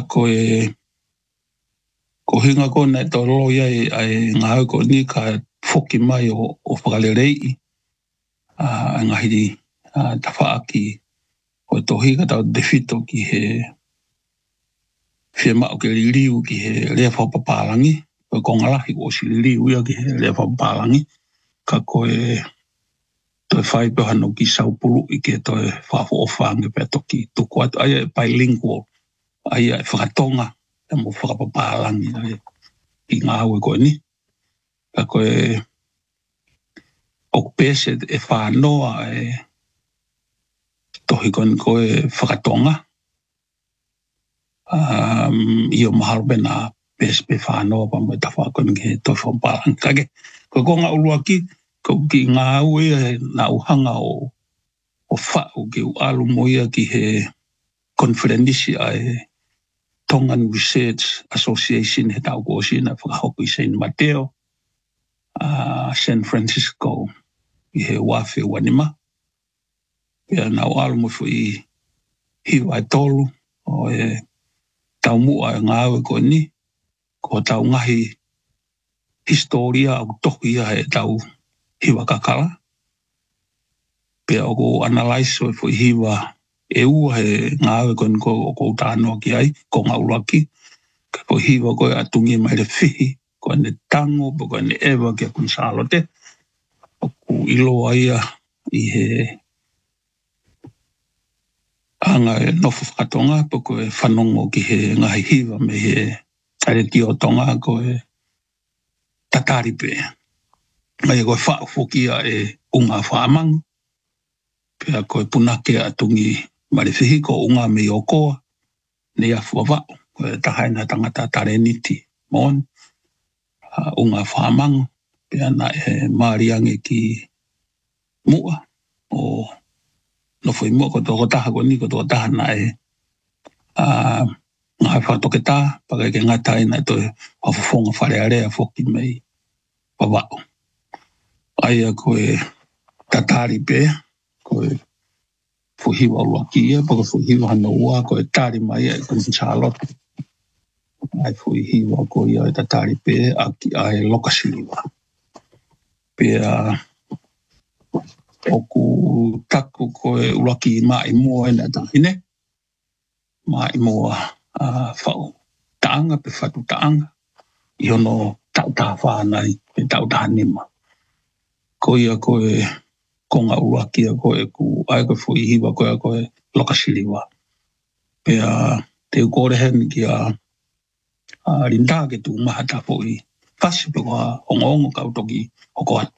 koe ko hinga ko na to lo ia ai ngā ko ni ka foki mai o whakalerei ngahi ta whaaki o to hinga tau defito ki he whia ke liriu ki he lea whapapalangi ko ngalahi o si liriu ia ki he lea whapapalangi ka koe toi whai pehano ki saupulu i ke toi whafo o whange pe toki tuku atu ai bilingual ai whakatonga e mo whakapapalangi ai i ngā aue koe ni. Ka koe o pese e whanoa e tohi koe whakatonga. I o mahalo pena pese pe whanoa pa mo ta whakoni ke tohi whapapalangi. Kake koe konga ulua ki ki ngā aue e na uhanga o whau ki u alu moia ki he konferendisi ai Tongan Research Association he tau kōsi na whakahoku i Saint Mateo, San Francisco, i he wafe wanima. Pea na o alu mo i hiwa tolu o e tau mua e ngā aue ko ni, ko tau ngahi historia au tohi ia he tau hiwa kakala. Pea o ko analyse o i hiwa e ua he ngāwe ko tānoa ki ai, ko ngaulaki, ko hiwa koe atungi mai le whihi, ko ane tango, ko ane ewa ki a kunsalote, o ku iloa ia i he anga e nofu whakatonga, po ko e whanongo ki he ngahi hiwa me he areti o tonga ko e tataripe. Mai koe whaafokia e unga whaamang, pia koe punake atungi Marifihi ko unga me okoa, ne a fuawao, ko e tahaina tangata tareniti, mon, unga whamang, pia na e mariange ki mua, o no fui mua ko toko taha ko ni, ko toko taha na e ngā whatoke tā, paka ke ngata ina to e wafufonga wharearea foki mei wawao. Aia ko e tatari pe, ko e fuhiwa ua kia, paka fuhiwa hana ua, ko e tari mai e kuni Charlotte. Ai fuhiwa ko ia e tatari pe, aki ai lokasiliwa. Pea oku taku ko e ulaki mai mua e na tahine. Mai mua whao taanga, pe whatu taanga. I hono tau taha whanai, pe tau taha nima. Ko ia ko e konga uakia koe ku ai koe fui hiwa koe lokasiliwa. Pea te ukore hen ki a rinda ke tu maha tapo i whasi pe koa ongo kautoki hoko atu.